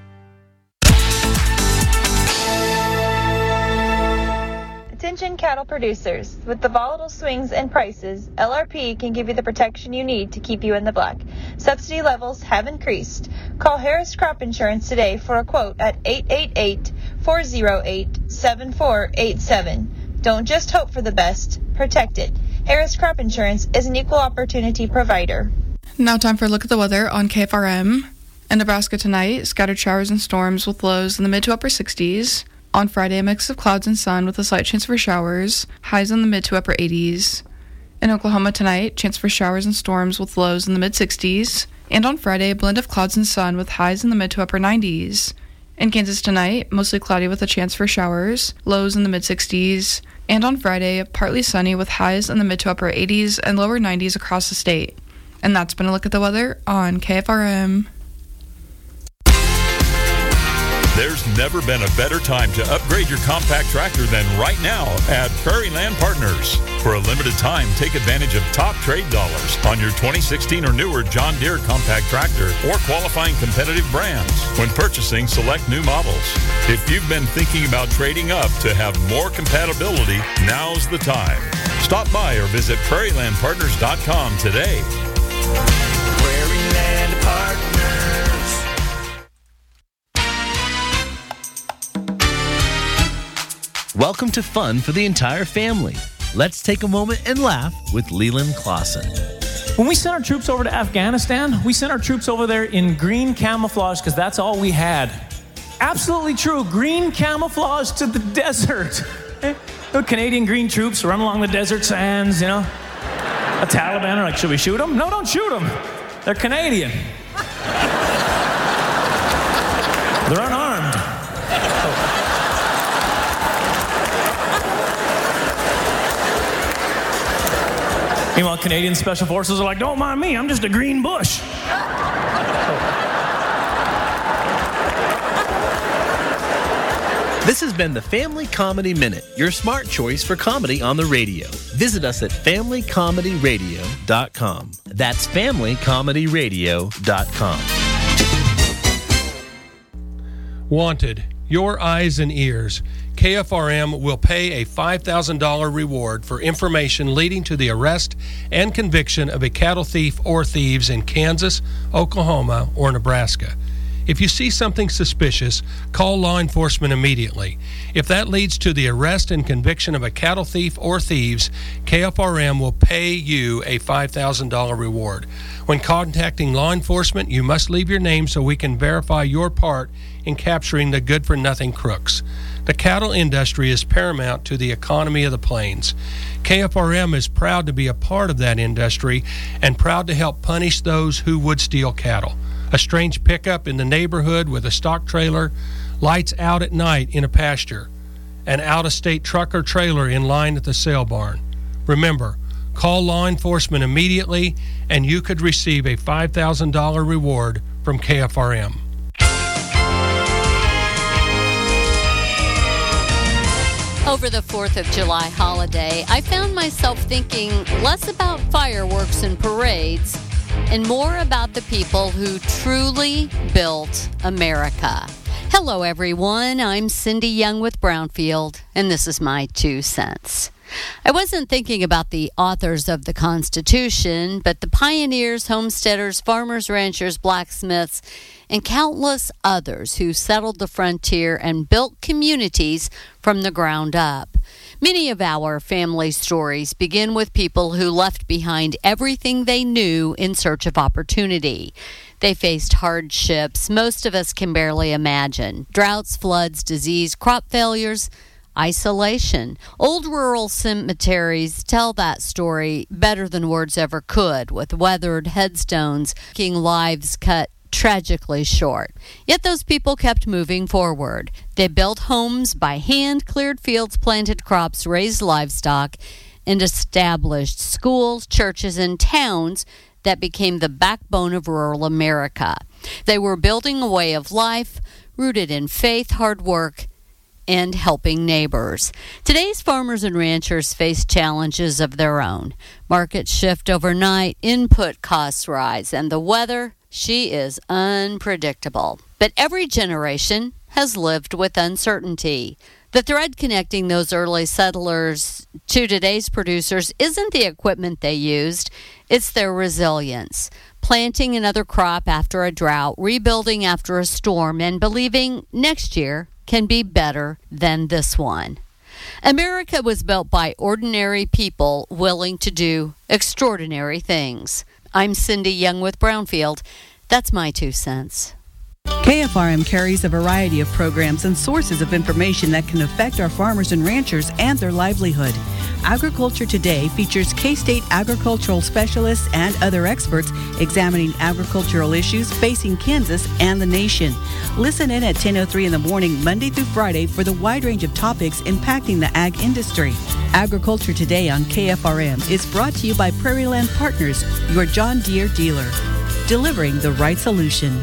Attention cattle producers. With the volatile swings in prices, L R P can give you the protection you need to keep you in the black. Subsidy levels have increased. Call Harris Crop Insurance today for a quote at eight eight eight, four oh eight, seven four eight seven. Don't just hope for the best, protect it. Harris Crop Insurance is an equal opportunity provider. Now time for a look at the weather on K F R M. In Nebraska tonight, scattered showers and storms with lows in the mid to upper sixties. On Friday, a mix of clouds and sun with a slight chance for showers, highs in the mid to upper eighties. In Oklahoma tonight, chance for showers and storms with lows in the mid sixties. And on Friday, a blend of clouds and sun with highs in the mid to upper nineties. In Kansas tonight, mostly cloudy with a chance for showers, lows in the mid sixties. And on Friday, partly sunny with highs in the mid to upper eighties and lower nineties across the state. And that's been a look at the weather on K F R M. There's never been a better time to upgrade your compact tractor than right now at Prairie Land Partners. For a limited time, take advantage of top trade dollars on your twenty sixteen or newer John Deere compact tractor or qualifying competitive brands when purchasing select new models. If you've been thinking about trading up to have more compatibility, now's the time. Stop by or visit prairie land partners dot com today. Prairie Land Partners. Welcome to fun for the entire family. Let's take a moment and laugh with Leland Clausen. When we sent our troops over to Afghanistan, we sent our troops over there in green camouflage because that's all we had. absolutely true. Green camouflage to the desert. The Canadian green troops run along the desert sands, you know. The Taliban are like, should we shoot them? No, don't shoot them. They're Canadian. They're unarmed. Meanwhile, Canadian Special Forces are like, don't mind me, I'm just a green bush. This has been the Family Comedy Minute, your smart choice for comedy on the radio. Visit us at family comedy radio dot com. That's family comedy radio dot com. Wanted, your eyes and ears. K F R M will pay a five thousand dollars reward for information leading to the arrest and conviction of a cattle thief or thieves in Kansas, Oklahoma, or Nebraska. If you see something suspicious, call law enforcement immediately. If that leads to the arrest and conviction of a cattle thief or thieves, K F R M will pay you a five thousand dollars reward. When contacting law enforcement, you must leave your name so we can verify your part in capturing the good-for-nothing crooks. The cattle industry is paramount to the economy of the plains. K F R M is proud to be a part of that industry and proud to help punish those who would steal cattle. A strange pickup in the neighborhood with a stock trailer, lights out at night in a pasture, an out-of-state truck or trailer in line at the sale barn. Remember, call law enforcement immediately and you could receive a five thousand dollars reward from K F R M. Over the fourth of July holiday, I found myself thinking less about fireworks and parades and more about the people who truly built America. Hello, everyone. I'm Cindy Young with Brownfield, and this is my two cents. I wasn't thinking about the authors of the Constitution, but the pioneers, homesteaders, farmers, ranchers, blacksmiths, and countless others who settled the frontier and built communities from the ground up. Many of our family stories begin with people who left behind everything they knew in search of opportunity. They faced hardships most of us can barely imagine: droughts, floods, disease, crop failures, isolation. Old rural cemeteries tell that story better than words ever could, with weathered headstones, making lives cut tragically short. Yet those people kept moving forward. They built homes by hand, cleared fields, planted crops, raised livestock, and established schools, churches, and towns that became the backbone of rural America. They were building a way of life rooted in faith, hard work, and helping neighbors. Today's farmers and ranchers face challenges of their own. Markets shift overnight, input costs rise, and the weather, she is unpredictable. But every generation has lived with uncertainty. The thread connecting those early settlers to today's producers isn't the equipment they used, it's their resilience. Planting another crop after a drought, rebuilding after a storm, and believing next year can be better than this one. America was built by ordinary people willing to do extraordinary things. I'm Cindy Young with Brownfield. That's my two cents. K F R M carries a variety of programs and sources of information that can affect our farmers and ranchers and their livelihood. Agriculture Today features K-State agricultural specialists and other experts examining agricultural issues facing Kansas and the nation. Listen in at ten oh three in the morning, Monday through Friday, for the wide range of topics impacting the ag industry. Agriculture Today on K F R M is brought to you by Prairie Land Partners, your John Deere dealer, delivering the right solution.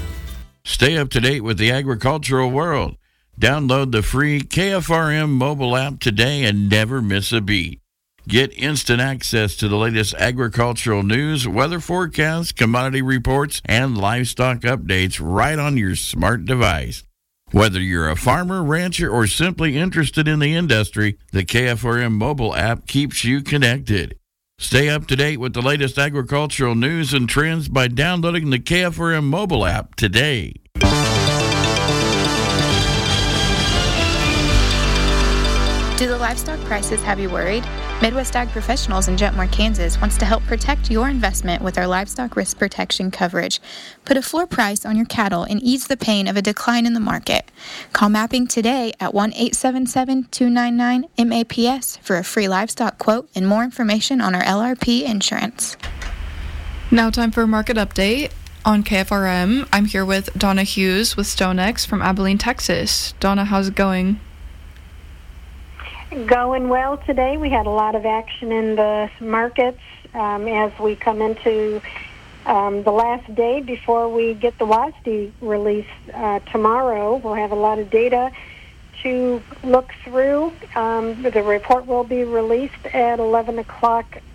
Stay up to date with the agricultural world. Download the free K F R M mobile app today and never miss a beat. Get instant access to the latest agricultural news, weather forecasts, commodity reports, and livestock updates right on your smart device. Whether you're a farmer, rancher, or simply interested in the industry, the K F R M mobile app keeps you connected. Stay up to date with the latest agricultural news and trends by downloading the K F R M mobile app today. Do the livestock prices have you worried? Midwest Ag Professionals in Jetmore, Kansas wants to help protect your investment with our livestock risk protection coverage. Put a floor price on your cattle and ease the pain of a decline in the market. Call Mapping today at one eight seven seven, two nine nine, M A P S for a free livestock quote and more information on our L R P insurance. Now time for a market update. On K F R M, I'm here with Donna Hughes with StoneX from Abilene, Texas. Donna, how's it going? Going well today. We had a lot of action in the markets um, as we come into um, the last day before we get the W A S D release uh, tomorrow. We'll have a lot of data to look through. Um, the report will be released at eleven o'clock